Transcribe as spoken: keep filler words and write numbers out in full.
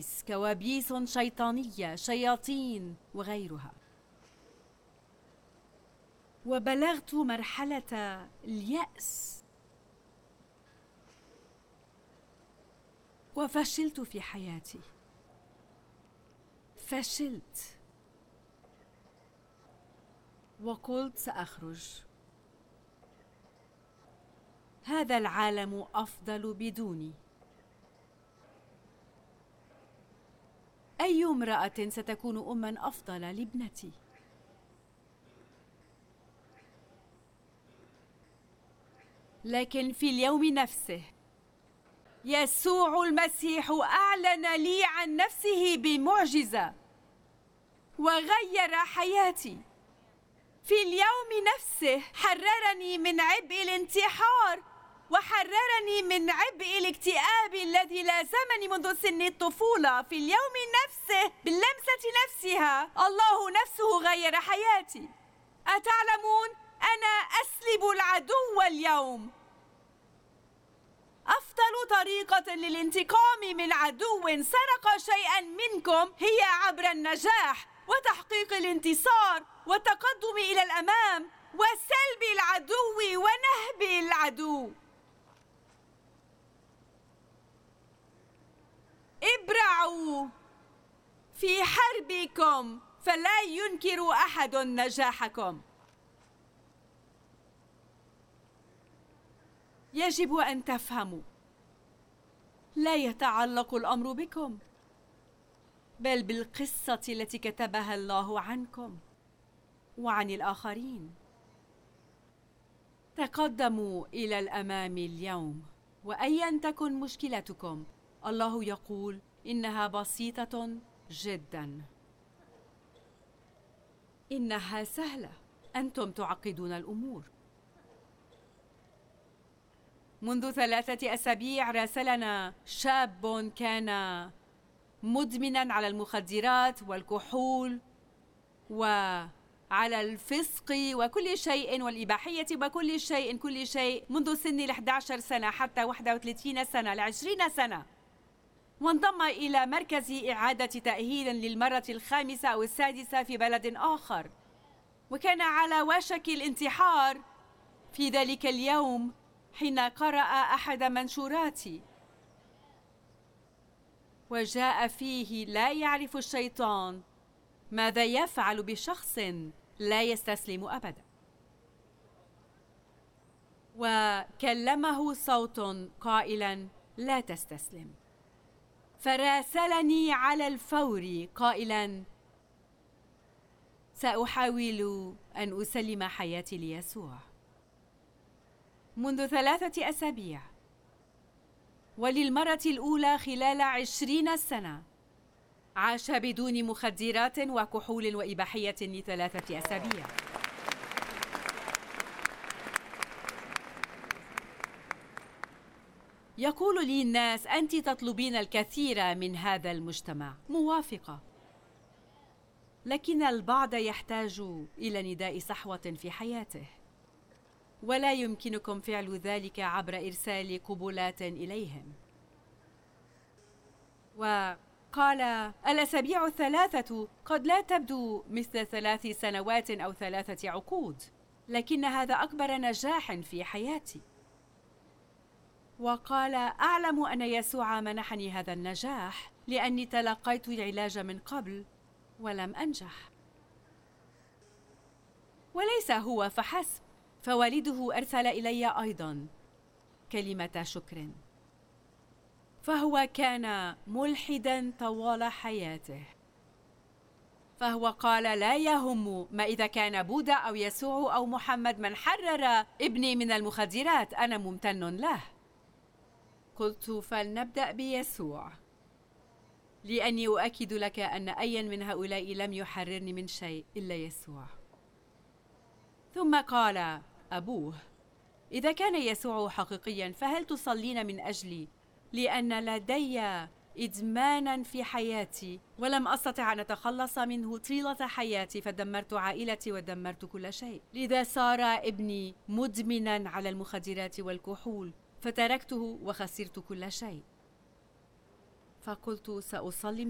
كوابيس كوابيس شيطانية، شياطين وغيرها. وبلغت مرحلة اليأس، وفشلت في حياتي. فشلت وقلت سأخرج. هذا العالم أفضل بدوني. أي امرأة ستكون أماً أفضل لابنتي؟ لكن في اليوم نفسه يسوع المسيح أعلن لي عن نفسه بمعجزة وغير حياتي. في اليوم نفسه حررني من عبء الانتحار، وحررني من عبء الاكتئاب الذي لازمني منذ سن الطفولة. في اليوم نفسه باللمسة نفسها الله نفسه غير حياتي. أتعلمون، أنا أسلب العدو اليوم. أفضل طريقة للانتقام من عدو سرق شيئا منكم هي عبر النجاح وتحقيق الانتصار والتقدم إلى الأمام وسلب العدو ونهب العدو. ابرعوا في حربكم فلا ينكر أحد نجاحكم. يجب أن تفهموا، لا يتعلق الأمر بكم بل بالقصة التي كتبها الله عنكم وعن الآخرين. تقدموا إلى الأمام اليوم، وأيا تكن مشكلتكم الله يقول إنها بسيطة جدا. إنها سهلة، أنتم تعقدون الأمور. منذ ثلاثة أسابيع راسلنا شاب كان مدمناً على المخدرات والكحول وعلى الفسق وكل شيء والإباحية وكل شيء كل شيء منذ سن الأحد عشر سنة حتى واحد وثلاثين سنة لعشرين سنة، وانضم إلى مركز إعادة تأهيل للمرة الخامسة أو السادسة في بلد آخر، وكان على وشك الانتحار في ذلك اليوم حين قرأ أحد منشوراتي، وجاء فيه: لا يعرف الشيطان ماذا يفعل بشخص لا يستسلم أبدا. وكلمه صوت قائلا: لا تستسلم. فراسلني على الفور قائلا: سأحاول أن أسلم حياتي ليسوع. منذ ثلاثة أسابيع وللمرة الأولى خلال عشرين سنة عاش بدون مخدرات وكحول وإباحية لثلاثة أسابيع. يقول لي الناس: أنت تطلبين الكثير من هذا المجتمع. موافقة، لكن البعض يحتاج إلى نداء صحوة في حياته، ولا يمكنكم فعل ذلك عبر إرسال قبلات إليهم. وقال: الأسابيع الثلاثة قد لا تبدو مثل ثلاث سنوات أو ثلاثة عقود، لكن هذا أكبر نجاح في حياتي. وقال: أعلم أن يسوع منحني هذا النجاح لأني تلقيت العلاج من قبل ولم أنجح. وليس هو فحسب، فوالده أرسل إلي أيضاً كلمة شكر، فهو كان ملحداً طوال حياته، فهو قال: لا يهم ما إذا كان بوذا أو يسوع أو محمد من حرر ابني من المخدرات، أنا ممتن له. قلت: فلنبدأ بيسوع، لأني أؤكد لك أن أياً من هؤلاء لم يحررني من شيء إلا يسوع. ثم قال أبوه: إذا كان يسوع حقيقياً فهل تصلين من أجلي؟ لأن لدي إدماناً في حياتي ولم أستطع أن أتخلص منه طيلة حياتي، فدمرت عائلتي ودمرت كل شيء. لذا صار ابني مدمناً على المخدرات والكحول، فتركته وخسرت كل شيء. فقلت سأصلي